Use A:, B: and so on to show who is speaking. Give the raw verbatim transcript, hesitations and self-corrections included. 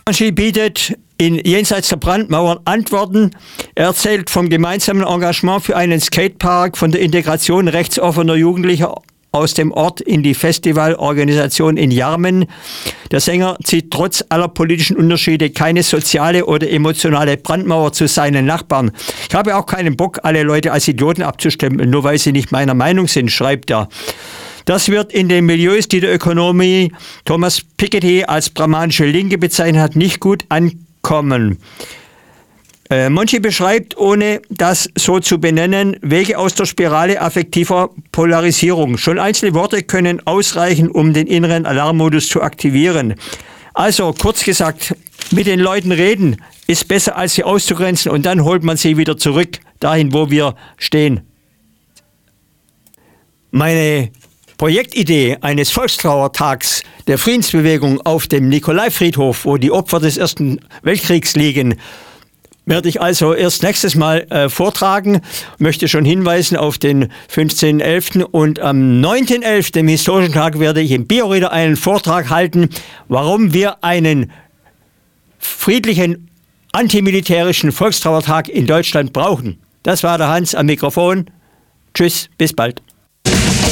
A: Monchi bietet in Jenseits der Brandmauern Antworten. Er erzählt vom gemeinsamen Engagement für einen Skatepark, von der Integration rechtsoffener Jugendlicher aus dem Ort in die Festivalorganisation in Jarmen. Der Sänger zieht trotz aller politischen Unterschiede keine soziale oder emotionale Brandmauer zu seinen Nachbarn. Ich habe auch keinen Bock, alle Leute als Idioten abzustempeln, nur weil sie nicht meiner Meinung sind, schreibt er. Das wird in den Milieus, die der Ökonomie Thomas Piketty als brahmanische Linke bezeichnet hat, nicht gut ankommen. Äh, Monchi beschreibt, ohne das so zu benennen, Wege aus der Spirale affektiver Polarisierung. Schon einzelne Worte können ausreichen, um den inneren Alarmmodus zu aktivieren. Also, kurz gesagt, mit den Leuten reden ist besser, als sie auszugrenzen, und dann holt man sie wieder zurück, dahin, wo wir stehen. Meine Projektidee eines Volkstrauertags der Friedensbewegung auf dem Nikolaifriedhof, wo die Opfer des Ersten Weltkriegs liegen, werde ich also erst nächstes Mal äh, vortragen. Möchte schon hinweisen auf den fünfzehnten elften und am neunten elften, dem historischen Tag, werde ich im Biorieder einen Vortrag halten, warum wir einen friedlichen, antimilitärischen Volkstrauertag in Deutschland brauchen. Das war der Hans am Mikrofon. Tschüss, bis bald.